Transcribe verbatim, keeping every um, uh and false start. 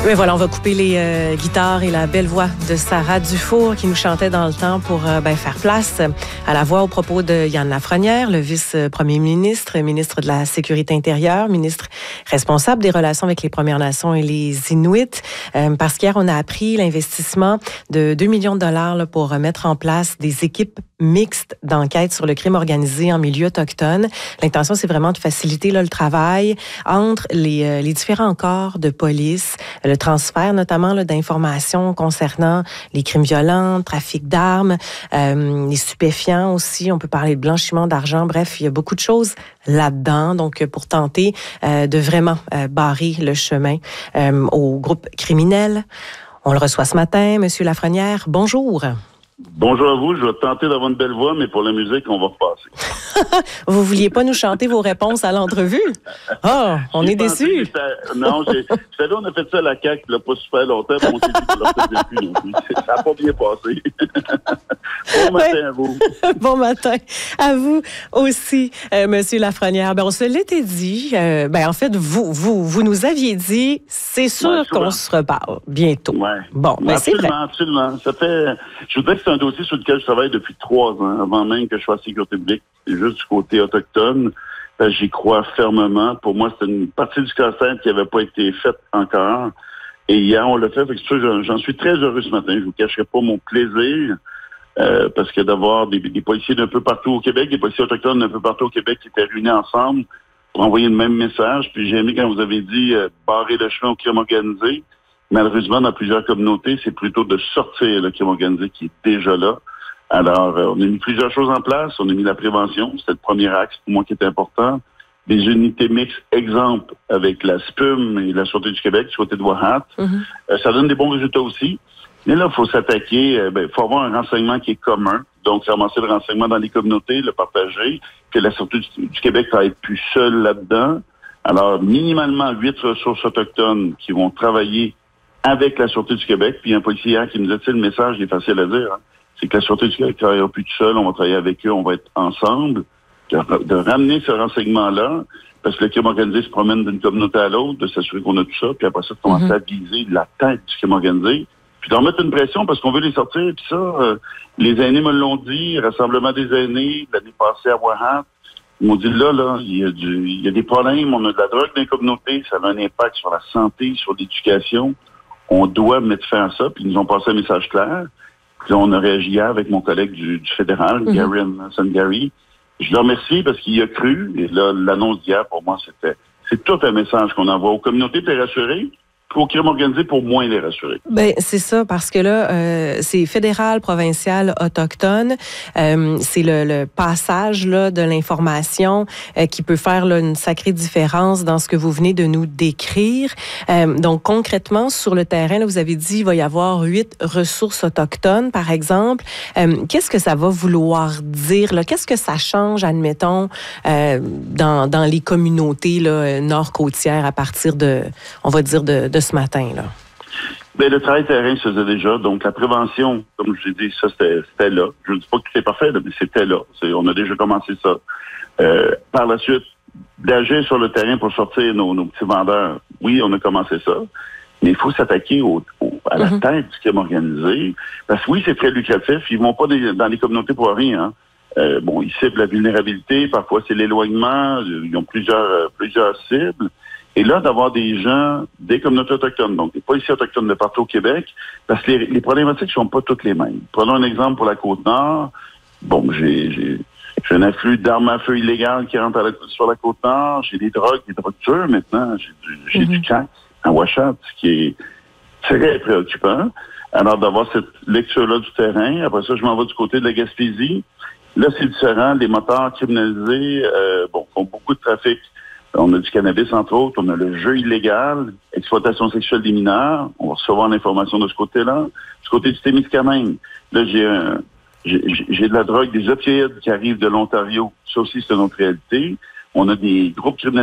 Mais voilà, on va couper les euh, guitares et la belle voix de Sarah Dufour qui nous chantait dans le temps pour euh, ben, faire place à la voix au propos de Yann Lafrenière, le vice-premier ministre, ministre de la Sécurité intérieure, ministre responsable des relations avec les Premières Nations et les Inuits. Euh, parce qu'hier, on a appris l'investissement de deux millions de dollars là, pour mettre en place des équipes mixtes d'enquête sur le crime organisé en milieu autochtone. L'intention, c'est vraiment de faciliter là, le travail entre les, euh, les différents corps de police, le transfert notamment là, d'informations concernant les crimes violents, le trafic d'armes, euh, les stupéfiants aussi. On peut parler de blanchiment d'argent. Bref, il y a beaucoup de choses là-dedans. Donc, pour tenter euh, de vraiment euh, barrer le chemin euh, aux groupes criminels. On le reçoit ce matin, Monsieur Lafrenière. Bonjour. Bonjour à vous. Je vais tenter d'avoir une belle voix, mais pour la musique, on va repasser. Vous vouliez pas nous chanter vos réponses à l'entrevue? Ah, oh, on est déçus. Non, vous savez, on a fait ça à la C A Q, il n'y a pas super longtemps, puis on s'est dit qu'on ne le faisait plus non plus. Ça n'a pas bien passé. Bon matin ouais. à vous. Bon matin à vous aussi, euh, Monsieur Lafrenière. Ben, on se l'était dit. Euh, ben, en fait, vous, vous, vous nous aviez dit, c'est sûr ouais, qu'on se reparle bientôt. Ouais. Bon, ben, c'est vrai. Absolument, ça fait. Je vous dirais que c'est un dossier sur lequel je travaille depuis trois ans, avant même que je sois à Sécurité publique. C'est juste du côté autochtone. Ben, j'y crois fermement. Pour moi, c'est une partie du casse-tête qui n'avait pas été faite encore. Et hier, on l'a fait. Fait que j'en, j'en suis très heureux ce matin. Je ne vous cacherai pas mon plaisir. Euh, parce que d'avoir des, des policiers d'un peu partout au Québec, des policiers autochtones d'un peu partout au Québec qui étaient réunis ensemble pour envoyer le même message. Puis j'ai aimé quand vous avez dit euh, barrer le chemin au crime organisé. Malheureusement, dans plusieurs communautés, c'est plutôt de sortir le crime organisé qui est déjà là. Alors, euh, on a mis plusieurs choses en place. On a mis la prévention. C'était le premier axe pour moi qui était important. Des unités mixtes, exemple, avec la S P U M et la Sûreté du Québec, du côté de Wahat. Mm-hmm. Euh, ça donne des bons résultats aussi. Mais là, il faut s'attaquer, il ben, faut avoir un renseignement qui est commun. Donc, ramasser le renseignement dans les communautés, le partager, que la Sûreté du, du Québec va être plus seule là-dedans. Alors, minimalement huit ressources autochtones qui vont travailler avec la Sûreté du Québec. Puis un policier hier qui nous a dit, le message il est facile à dire, hein, c'est que la Sûreté du Québec ne travaillera plus tout seul, on va travailler avec eux, on va être ensemble. De, de ramener ce renseignement-là, parce que le crime organisé se promène d'une communauté à l'autre, de s'assurer qu'on a tout ça, puis après ça, de commencer mm-hmm. à viser la tête du crime organisé. Puis d'en mettre une pression parce qu'on veut les sortir. Puis ça, euh, les aînés me l'ont dit, rassemblement des aînés, l'année passée à Wahat, ils m'ont dit là, là, il y a du, il y a des problèmes, on a de la drogue dans les communautés, ça a un impact sur la santé, sur l'éducation. On doit mettre fin à ça. Puis ils nous ont passé un message clair. Puis là, on a réagi hier avec mon collègue du, du fédéral, mm-hmm. Gary Sangari. Je le remercie parce qu'il y a cru. Et là, l'annonce d'hier, pour moi, c'était, c'est tout un message qu'on envoie aux communautés pour les rassurer. Au crime organisé pour moins les rassurer. Ben c'est ça, parce que là, euh, c'est fédéral, provincial, autochtone. Euh, c'est le, le passage là, de l'information euh, qui peut faire là, une sacrée différence dans ce que vous venez de nous décrire. Euh, donc, concrètement, sur le terrain, là, vous avez dit qu'il va y avoir huit ressources autochtones, par exemple. Euh, qu'est-ce que ça va vouloir dire? Là? Qu'est-ce que ça change, admettons, euh, dans, dans les communautés là, nord-côtières à partir de, on va dire, de, de ce matin, là? Bien, le travail terrain se faisait déjà. Donc, la prévention, comme je l'ai dit, ça, c'était, c'était là. Je ne dis pas que tout est parfait, mais c'était là. C'est, on a déjà commencé ça. Euh, par la suite, d'agir sur le terrain pour sortir nos, nos petits vendeurs. Oui, on a commencé ça. Mais il faut s'attaquer au, au, à la mm-hmm. tête du crime organisé. Parce que oui, c'est très lucratif. Ils vont pas des, dans les communautés pour rien, hein. Euh, bon, ils ciblent la vulnérabilité. Parfois, c'est l'éloignement. Ils ont plusieurs, plusieurs cibles. Et là, d'avoir des gens, des communautés autochtones, donc des policiers autochtones de partout au Québec, parce que les, les problématiques ne sont pas toutes les mêmes. Prenons un exemple pour la Côte-Nord. Bon, j'ai, j'ai, j'ai un afflux d'armes à feu illégales qui rentrent à la, sur la Côte-Nord. J'ai des drogues, des drogues dures maintenant. J'ai du, j'ai mm-hmm. du crack à Ouachat, ce qui est très préoccupant. Alors, d'avoir cette lecture-là du terrain. Après ça, je m'en vais du côté de la Gaspésie. Là, c'est différent. Les moteurs criminalisés, euh, bon, font beaucoup de trafic. On a du cannabis, entre autres. On a le jeu illégal, exploitation sexuelle des mineurs. On va recevoir l'information de ce côté-là. Du côté du Témiscamingue, là, j'ai, un, j'ai, j'ai de la drogue, des opioïdes qui arrivent de l'Ontario. Ça aussi, c'est une autre réalité. On a des groupes criminels